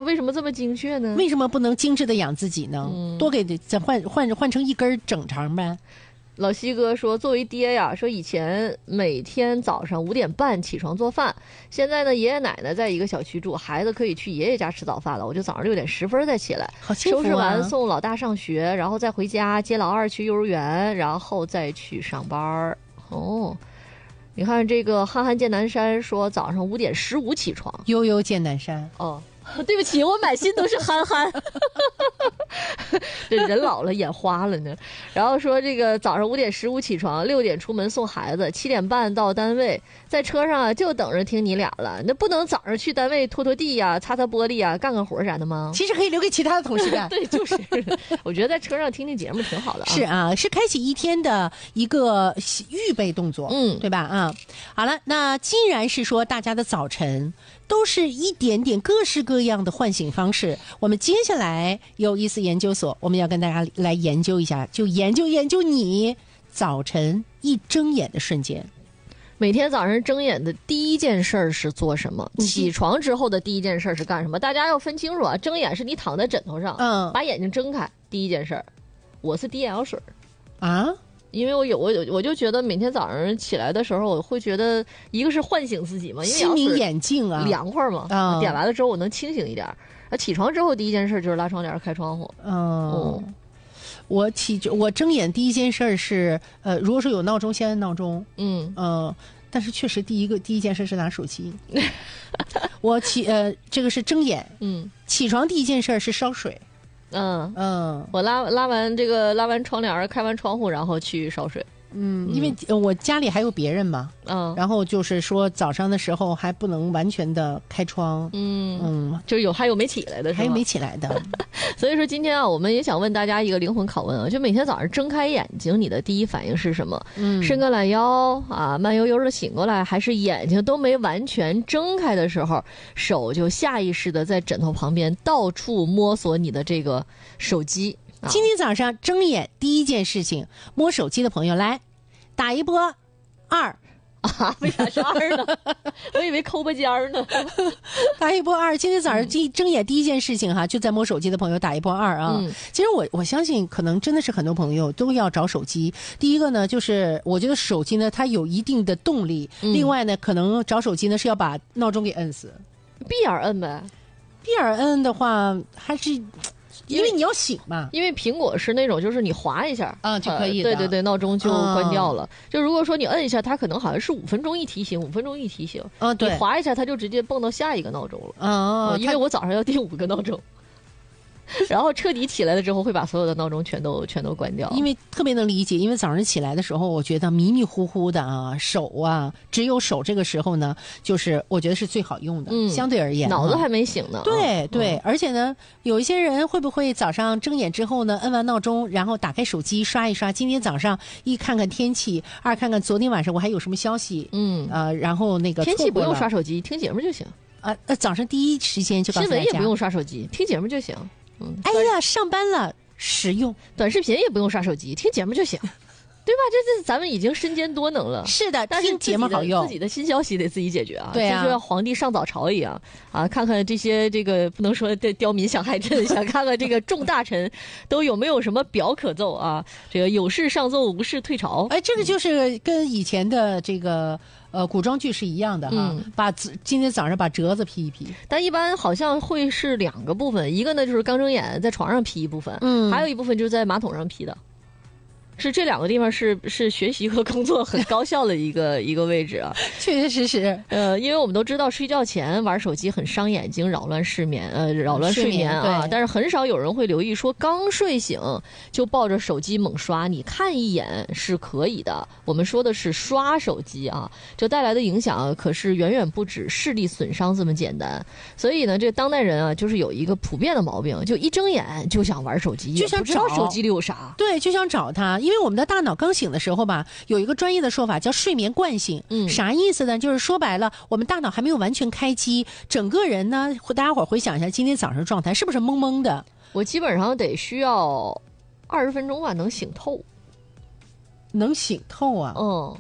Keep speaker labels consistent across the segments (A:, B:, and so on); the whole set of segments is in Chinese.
A: 为什么这么精确呢？
B: 为什么不能精致的养自己呢？多给再换成一根整肠呗。
A: 老西哥说，作为爹呀，说以前每天早上5点半起床做饭，现在呢爷爷奶奶在一个小区住，孩子可以去爷爷家吃早饭了，我就早上6点10分再起来，
B: 好幸福啊！
A: 收拾完送老大上学，然后再回家接老二去幼儿园，然后再去上班。哦，你看这个憨憨见南山说早上5点15起床，
B: 悠悠见南山。
A: 哦。对不起，我满心都是憨憨，这人老了眼花了呢。然后说这个早上5点15起床，6点出门送孩子，7点半到单位，在车上啊就等着听你俩了。那不能早上去单位拖拖地呀、擦擦玻璃呀、干干活啥的吗？
B: 其实可以留给其他的同事干。
A: 对，就是，我觉得在车上听听节目挺好的啊。
B: 是啊，是开启一天的一个预备动作，对吧？啊，好了，那既然是说大家的早晨都是一点点各式各样的唤醒方式，我们接下来有意思研究所，我们要跟大家来研究一下，就研究你早晨一睁眼的瞬间。
A: 每天早上睁眼的第一件事是做什么？起床之后的第一件事是干什么？大家要分清楚啊！睁眼是你躺在枕头上，把眼睛睁开，第一件事。我是滴眼药水
B: 啊，
A: 因为我就觉得每天早上起来的时候，我会觉得一个是唤醒自己嘛，因为
B: 心明眼净啊，
A: 凉快嘛，点完了之后我能清醒一点。起床之后第一件事就是拉窗帘、开窗户。
B: 我睁眼第一件事是如果说有闹钟，先按闹钟。但是确实第一件事是拿手机。我这个是睁眼。起床第一件事是烧水。我拉完窗帘，开完窗户，然后去烧水。 因为我家里还有别人嘛，然后就是说早上的时候还不能完全的开窗，
A: 就是还有没起来的，
B: 还有没起来的。
A: 所以说今天啊，我们也想问大家一个灵魂拷问啊，就每天早上睁开眼睛，你的第一反应是什么？伸个懒腰啊，慢悠悠的醒过来，还是眼睛都没完全睁开的时候，手就下意识的在枕头旁边到处摸索你的这个手机？
B: 今天早上睁眼第一件事情，摸手机的朋友来打一波2
A: 啊？为啥是2呢？我以为抠巴尖儿呢。
B: 打一波2，今天早上睁眼第一件事情哈，就在摸手机的朋友打一波2啊。其实我相信，可能真的是很多朋友都要找手机。第一个呢，就是我觉得手机呢，它有一定的动力。另外呢，可能找手机呢是要把闹钟给摁死，
A: 闭眼摁呗。
B: 闭眼摁的话，还是。因为你要醒嘛，
A: 因为苹果是那种就是你滑一下
B: 就可以的，
A: 对，闹钟就关掉了。就如果说你摁一下，它可能好像是5分钟一提醒，5分钟一提醒。
B: 对，
A: 你滑一下，它就直接蹦到下一个闹钟了。因为我早上要定5个闹钟。然后彻底起来了之后，会把所有的闹钟全都关掉。
B: 因为特别能理解，因为早上起来的时候，我觉得迷迷糊糊的啊，手啊，只有手这个时候呢，就是我觉得是最好用的，相对而言，
A: 脑子还没醒呢。
B: 对，而且呢，有一些人会不会早上睁眼之后呢，摁完闹钟，然后打开手机刷一刷，今天早上一看看天气，2看看昨天晚上我还有什么消息，然后那个
A: 天气不用刷手机，听节目就行。
B: 早上第一时间就告诉大家，
A: 新闻也不用刷手机，听节目就行。
B: 哎呀，上班了，实用。
A: 短视频也不用刷手机，听节目就行，对吧？这咱们已经身兼多能了。
B: 是的，
A: 但是
B: 听节目好用，
A: 自己的新消息得自己解决啊。
B: 对啊，
A: 就像皇帝上早朝一样啊，看看这些这个不能说刁民想害朕，想看看这个众大臣都有没有什么表可奏啊？这个有事上奏，无事退朝。
B: 这个就是跟以前的这个。古装剧是一样的哈，今天早上把折子披一披，
A: 但一般好像会是2个部分，一个呢就是刚睁眼在床上披一部分，还有一部分就是在马桶上披的。是这2个地方是学习和工作很高效的一个位置啊，
B: 确确实实。
A: 因为我们都知道睡觉前玩手机很伤眼睛，扰乱睡眠啊。但是很少有人会留意说刚睡醒就抱着手机猛刷，你看一眼是可以的。我们说的是刷手机啊，这带来的影响可是远远不止视力损伤这么简单。所以呢，这当代人啊，就是有一个普遍的毛病，就一睁眼就想玩手机，
B: 就想找
A: 手机里有啥，
B: 对，就想找它。因为我们的大脑刚醒的时候吧，有一个专业的说法叫睡眠惯性。啥意思呢？就是说白了，我们大脑还没有完全开机，整个人呢，大家伙回想一下今天早上状态是不是懵懵的？
A: 我基本上得需要20分钟吧，能醒透。
B: 能醒透啊？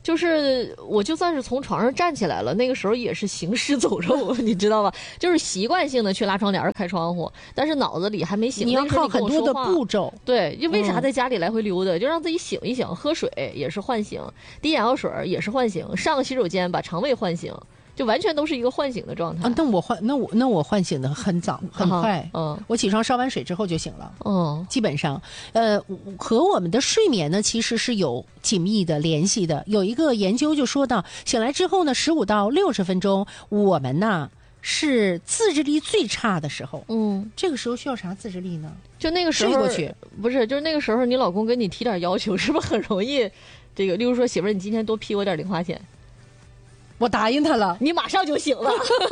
A: 就是我就算是从床上站起来了，那个时候也是行尸走肉，你知道吧？就是习惯性的去拉窗帘开窗户，但是脑子里还没醒。
B: 你要靠很多的步骤。
A: 对，就为啥在家里来回溜达，就让自己醒一醒，喝水也是唤醒，滴眼药水也是唤醒，上个洗手间把肠胃唤醒。就完全都是一个唤醒的状态
B: 啊！那我唤醒的很早很快，我起床烧完水之后就醒了，基本上，和我们的睡眠呢其实是有紧密的联系的。有一个研究就说到，醒来之后呢，15到60分钟，我们呢是自制力最差的时候。这个时候需要啥自制力呢？
A: 就那个时候
B: 睡过去，
A: 不是，就是那个时候你老公跟你提点要求，是不是很容易？这个，例如说媳妇儿，你今天多批我点零花钱。
B: 我答应他了，
A: 你马上就醒了。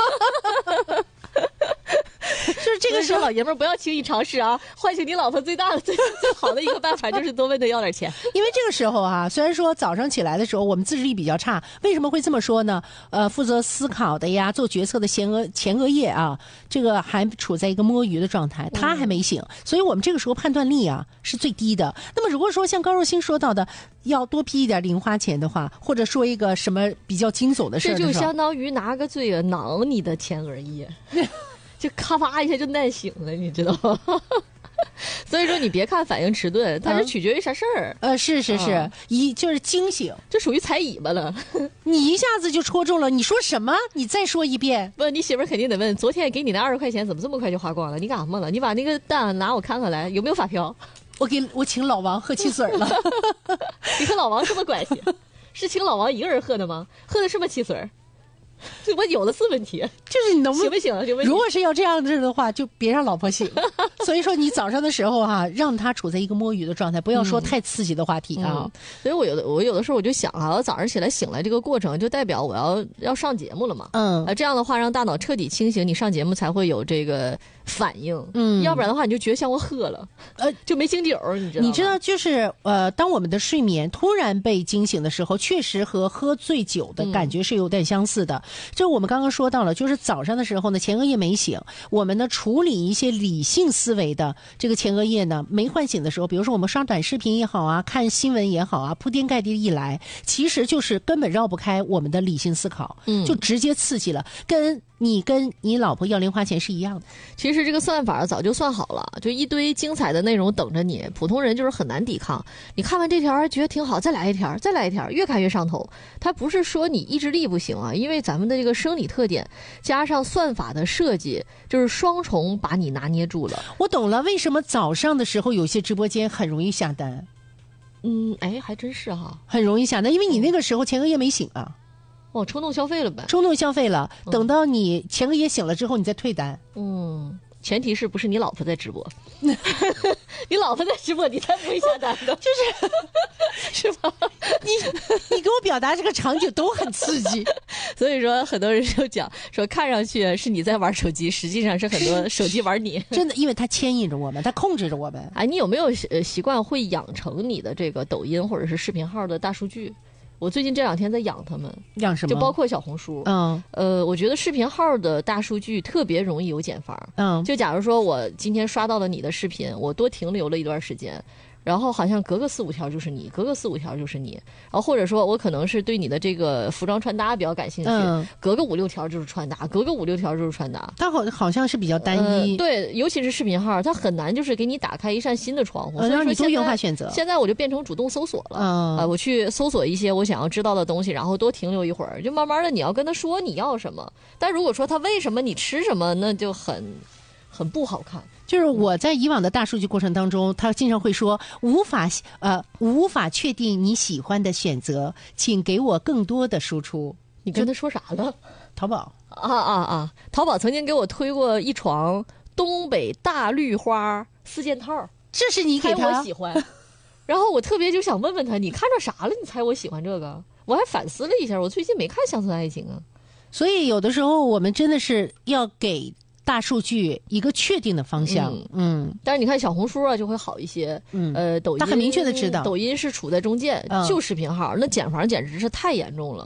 B: 就是这个时候，
A: 老爷们儿不要轻易尝试啊！唤醒你老婆最大的、最好的一个办法就是多问他要点钱。
B: 因为这个时候啊，虽然说早上起来的时候我们自制力比较差，为什么会这么说呢？负责思考的呀、做决策的前额叶啊，这个还处在一个摸鱼的状态，他还没醒，所以我们这个时候判断力啊是最低的。那么如果说像高若欣说到的，要多批一点零花钱的话，或者说一个什么比较惊悚的事，
A: 这就相当于拿个嘴囊你的前额叶。就咔吧一下就难醒了，你知道吗？所以说你别看反应迟钝，它是取决于啥事儿。
B: 是，就是惊醒，
A: 这属于踩尾巴了。
B: 你一下子就戳中了，你说什么？你再说一遍。
A: 不，你媳妇儿肯定得问，昨天给你那20块钱怎么这么快就花光了？你干什么了？你把那个单拿我看看来，有没有发票？
B: 我请老王喝汽水了。
A: 你和老王什么关系？是请老王一个人喝的吗？喝的什么汽水？我有的是问题，
B: 就是你能不
A: 行不行啊？
B: 如果是要这样子的话，就别让老婆醒。所以说你早上的时候哈，让她处在一个摸鱼的状态，不要说太刺激的话题啊。
A: 所以我有的时候我就想啊，我早上起来醒来这个过程，就代表我要上节目了嘛。这样的话让大脑彻底清醒，你上节目才会有这个反应。要不然的话你就觉得像我喝了，就没醒酒，你知道吗？
B: 你知道，就是当我们的睡眠突然被惊醒的时候，确实和喝醉酒的感觉是有点相似的。就我们刚刚说到了，就是早上的时候呢，前额叶没醒，我们呢处理一些理性思维的这个前额叶呢没唤醒的时候，比如说我们刷短视频也好啊，看新闻也好啊，铺天盖地一来，其实就是根本绕不开我们的理性思考，就直接刺激了，跟你老婆要零花钱是一样的。
A: 其实这个算法早就算好了，就一堆精彩的内容等着你，普通人就是很难抵抗。你看完这条觉得挺好，再来一条，再来一条，越看越上头。它不是说你意志力不行啊，因为咱们的这个生理特点加上算法的设计，就是双重把你拿捏住了。
B: 我懂了，为什么早上的时候有些直播间很容易下单？
A: 还真是哈，
B: 很容易下单，因为你那个时候前额叶没醒啊。
A: 冲动消费了呗。
B: 冲动消费了，等到你前额叶醒了之后，你再退单。
A: 前提是不是你老婆在直播？你老婆在直播，你才不会下单的，是吧？
B: 你给我表达这个场景都很刺激，
A: 所以说很多人就讲说，看上去是你在玩手机，实际上是很多手机玩你。
B: 真的，因为它牵引着我们，它控制着我们。
A: 你有没有习惯会养成你的这个抖音或者是视频号的大数据？我最近这2天在养他们，
B: 养什么？
A: 就包括小红书。我觉得视频号的大数据特别容易有减法。就假如说我今天刷到了你的视频，我多停留了一段时间，然后好像隔个4-5条就是你，隔个4-5条就是你，然后或者说我可能是对你的这个服装穿搭比较感兴趣，隔个5-6条就是穿搭，隔个5-6条就是穿搭。
B: 它好像是比较单一。
A: 对，尤其是视频号，它很难就是给你打开一扇新的窗户，
B: 让你多元化选择。
A: 现在我就变成主动搜索了，我去搜索一些我想要知道的东西，然后多停留一会儿，就慢慢的你要跟他说你要什么，但如果说他为什么你吃什么，那就很不好看。
B: 就是我在以往的大数据过程当中，他经常会说无法确定你喜欢的选择，请给我更多的输出。
A: 你跟他说啥了？
B: 淘宝
A: 淘宝曾经给我推过一床东北大绿花4件套，
B: 这是你给他
A: 我喜欢。然后我特别就想问问他，你看着啥了？你猜我喜欢这个？我还反思了一下，我最近没看《乡村爱情》啊。
B: 所以有的时候我们真的是要给大数据一个确定的方向。
A: 但是你看小红书啊就会好一些。抖音
B: 他很明确的知道，
A: 抖音是处在中间，就视频号，那减法简直是太严重了。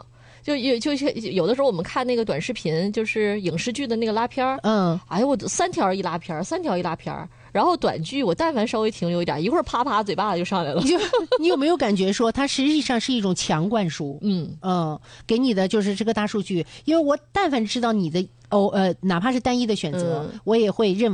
A: 就有的时候我们看那个短视频，就是影视剧的那个拉片儿，哎呦我3条一拉片儿，3条一拉片儿。然后短剧我但凡稍微停留一点，一会儿啪啪嘴巴子就上来了。
B: 你有没有感觉说它实际上是一种强灌输？给你的就是这个大数据，因为我但凡知道你的哪怕是单一的选择，我也会认为。